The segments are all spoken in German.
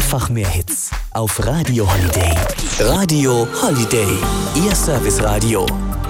Einfach mehr Hits auf Radio Holiday. Radio Holiday, Ihr Serviceradio.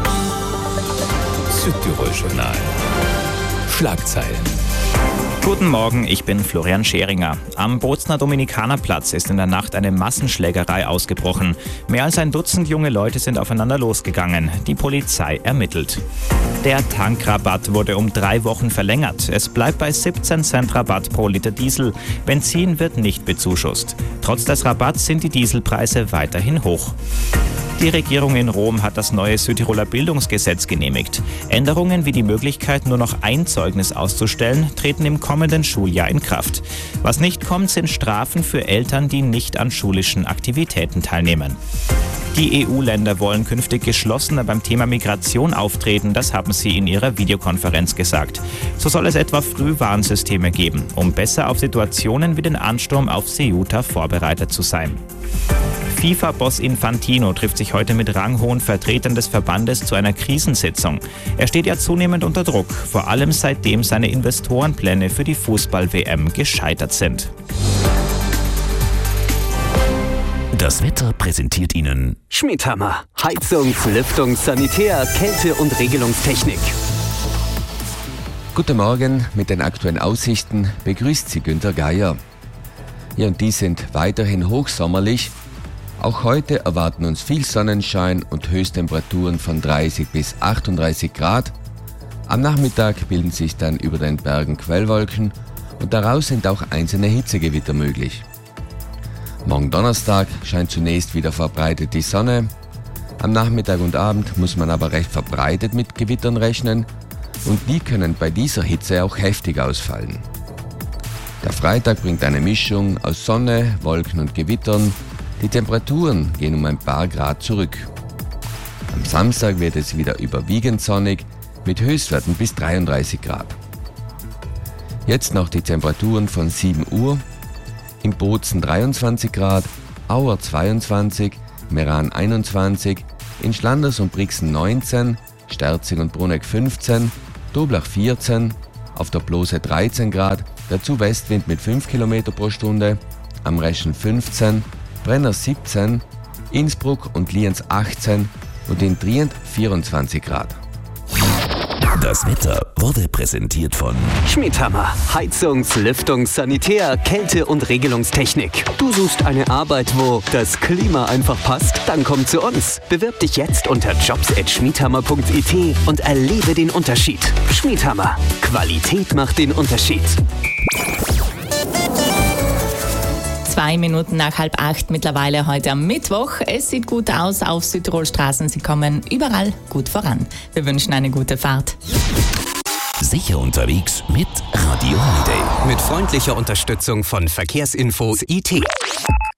Südtirol-Journal. Schlagzeilen. Guten Morgen, ich bin Florian Scheringer. Am Bozner Dominikanerplatz ist in der Nacht eine Massenschlägerei ausgebrochen. Mehr als ein Dutzend junge Leute sind aufeinander losgegangen. Die Polizei ermittelt. Der Tankrabatt wurde um 3 Wochen verlängert. Es bleibt bei 17 Cent Rabatt pro Liter Diesel. Benzin wird nicht bezuschusst. Trotz des Rabatts sind die Dieselpreise weiterhin hoch. Die Regierung in Rom hat das neue Südtiroler Bildungsgesetz genehmigt. Änderungen wie die Möglichkeit, nur noch ein Zeugnis auszustellen, treten im kommenden Schuljahr in Kraft. Was nicht kommt, sind Strafen für Eltern, die nicht an schulischen Aktivitäten teilnehmen. Die EU-Länder wollen künftig geschlossener beim Thema Migration auftreten, das haben sie in ihrer Videokonferenz gesagt. So soll es etwa Frühwarnsysteme geben, um besser auf Situationen wie den Ansturm auf Ceuta vorbereitet zu sein. FIFA-Boss Infantino trifft sich heute mit ranghohen Vertretern des Verbandes zu einer Krisensitzung. Er steht ja zunehmend unter Druck, vor allem seitdem seine Investorenpläne für die Fußball-WM gescheitert sind. Das Wetter präsentiert Ihnen Schmidhammer. Heizungs-, Lüftungs-, Sanitär-, Kälte- und Regelungstechnik. Guten Morgen, mit den aktuellen Aussichten begrüßt Sie Günther Geier. Ja, und die sind weiterhin hochsommerlich. Auch heute erwarten uns viel Sonnenschein und Höchsttemperaturen von 30 bis 38 Grad. Am Nachmittag bilden sich dann über den Bergen Quellwolken und daraus sind auch einzelne Hitzegewitter möglich. Morgen Donnerstag scheint zunächst wieder verbreitet die Sonne. Am Nachmittag und Abend muss man aber recht verbreitet mit Gewittern rechnen und die können bei dieser Hitze auch heftig ausfallen. Der Freitag bringt eine Mischung aus Sonne, Wolken und Gewittern. Die Temperaturen gehen um ein paar Grad zurück. Am Samstag wird es wieder überwiegend sonnig mit Höchstwerten bis 33 Grad. Jetzt noch die Temperaturen von 7 Uhr. In Bozen 23 Grad, Auer 22, Meran 21, in Schlanders und Brixen 19, Sterzing und Bruneck 15, Doblach 14, auf der Blose 13 Grad, dazu Westwind mit 5 km pro Stunde, am Reschen 15, Brenner 17, Innsbruck und Lienz 18 und in Trient 24 Grad. Das Wetter wurde präsentiert von Schmidhammer. Heizungs-, Lüftungs-, Sanitär-, Kälte- und Regelungstechnik. Du suchst eine Arbeit, wo das Klima einfach passt? Dann komm zu uns. Bewirb dich jetzt unter jobs@schmidhammer.it und erlebe den Unterschied. Schmidhammer. Qualität macht den Unterschied. 2 Minuten nach 7:30 mittlerweile heute am Mittwoch. Es sieht gut aus auf Südtirolstraßen. Sie kommen überall gut voran. Wir wünschen eine gute Fahrt. Sicher unterwegs mit Radio Holiday. Mit freundlicher Unterstützung von Verkehrsinfo IT.